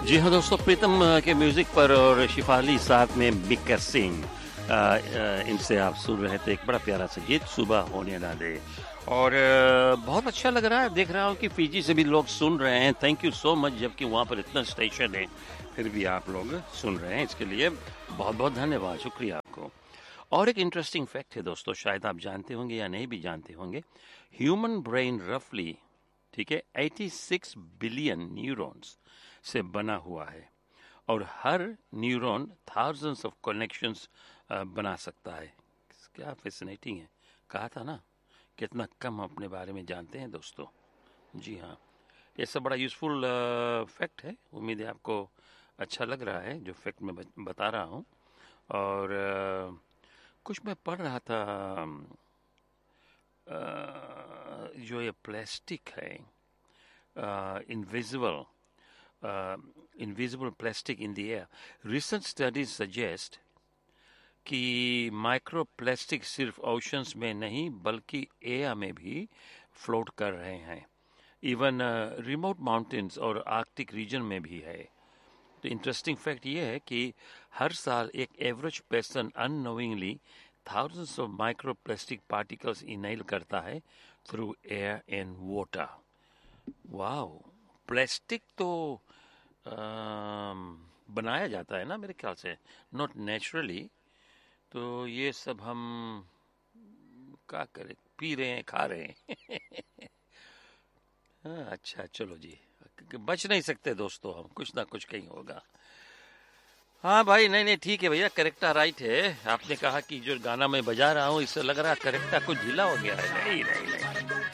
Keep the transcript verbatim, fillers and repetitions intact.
जी हाँ दोस्तों, प्रीतम अ, के म्यूजिक पर और शिफाली साथ में बिक्का सिंह, अ, अ, इनसे आप सुन रहे थे एक बड़ा प्यारा सा गीत सुबह होने ना दे। और अ, बहुत अच्छा लग रहा है, देख रहा हूँ कि फीजी से भी लोग सुन रहे हैं। थैंक यू सो मच, जबकि वहाँ पर इतना स्टेशन है फिर भी आप लोग सुन रहे हैं, इसके लिए बहुत बहुत धन्यवाद, शुक्रिया आपको। और एक इंटरेस्टिंग फैक्ट है दोस्तों, शायद आप जानते होंगे या नहीं भी जानते होंगे। ह्यूमन ब्रेन रफली, ठीक है, छियासी बिलियन न्यूरॉन्स से बना हुआ है और हर न्यूरॉन थाउजेंड्स ऑफ कनेक्शंस बना सकता है। क्या फैसिनेटिंग है, कहा था ना कितना कम अपने बारे में जानते हैं दोस्तों। जी हाँ, ये सब बड़ा यूज़फुल फैक्ट है। उम्मीद है आपको अच्छा लग रहा है जो फैक्ट मैं बता रहा हूँ। और अ, कुछ मैं पढ़ रहा था, अ, जो ये प्लास्टिक है, invisible invisible plastic in the air, recent studies suggest कि माइक्रो प्लास्टिक सिर्फ ओशंस में नहीं बल्कि एयर में भी फ्लोट कर रहे हैं। इवन रिमोट माउंटेन्स और आर्कटिक रीजन में भी है। तो इंटरेस्टिंग फैक्ट ये है कि हर साल एक average person unknowingly thousands of microplastic particles inhale करता है through air and water. Wow, plastic तो अम, बनाया जाता है ना मेरे ख्याल से, नॉट नेचुरली। तो ये सब हम क्या करें, पी रहे हैं, खा रहे हैं। हाँ, अच्छा चलो जी, बच नहीं सकते दोस्तों हम, कुछ ना कुछ कहीं होगा। हाँ भाई, नहीं नहीं ठीक है भैया, करेक्टा राइट है। आपने कहा कि जो गाना मैं बजा रहा हूँ इससे लग रहा है करेक्टा कुछ ढीला हो गया है। नहीं नहीं नहीं